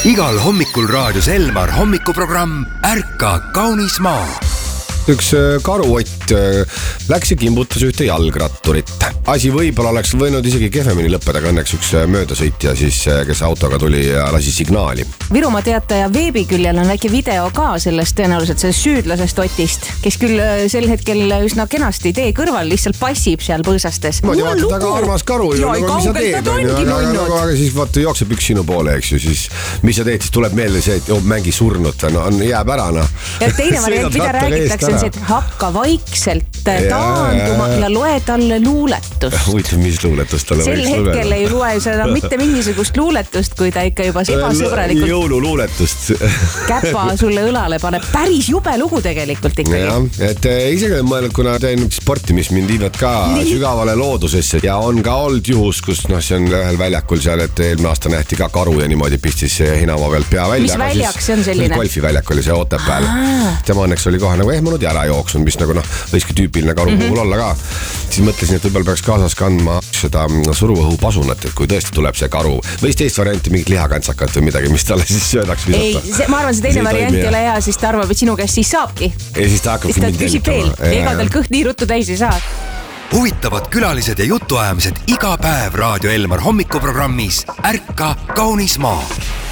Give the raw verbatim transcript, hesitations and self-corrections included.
Igal hommikul raadios Elmar hommikuprogramm Ärka kaunis maa. Üks karuott läks ja kimbutas ühte jalgratturit. Asi võib-olla oleks võinud isegi kehvemini lõppeda, aga õnneks üks möödasõitja, siis, kes autoga tuli ja lasi signaali. Virumaa Teataja veebiküljel on väike video ka sellest tõenäoliselt sellest süüdlasest Otist, kes küll sel hetkel üsna kenasti tee kõrval lihtsalt passib seal põõsastes. Ma ei vaata, väga armas karu ju, nagu, mis sa teed, aga, aga, aga siis vaata jookseb üks sinu poole, eks ju, siis mis sa teed, siis tuleb meelde see, et oh, mängi surnut, no, on, jääb ära, no. Ja teine variant, mida räägitakse, on see, et hakka vaikselt taanduma ja, ja loe talle luuletust. Huvitav, mis luuletust talle sel võiks hetkel lugeda? Ei loe seda mitte mingisugust luuletust, kui ta ikka juba ebasõbralikult jõululuuletust käpa sulle õlale paneb. Päris jube lugu tegelikult ikkagi. Ja, et isegi olen mõelnud, kuna teen sporti, mis mind viivad ka Nii. sügavale loodusesse ja on ka olnud juhus, kus noh, see on ühel väljakul seal, et eelmine aasta nähti ka karu ja niimoodi pistis hinamaa pealt pea välja. Mis väljak see on selline? Golfiväljak oli see Otepääl. Tema õnneks oli kohe nagu ehmunud ja ära jooksnud, mis nagu noh, võiski tüüpiline karu puhul mm -hmm. olla ka. Siis mõtlesin, et võib-olla peaks kaasas kandma seda suruõhu pasunat, et kui tõesti tuleb see karu või siis teist varianti mingit lihakantsakat või midagi, mis talle siis söödaks visata. Ei, see, ma arvan, see teine variant ei ole hea, siis ta arvab, et sinu käest siis saabki. Ja siis ta hakkabki mind jälitama. Ega tal kõht nii ruttu täis ei saa. Huvitavad külalised ja jutuajamised iga päev Raadio Elmar hommikuprogrammis Ärka kaunis maa.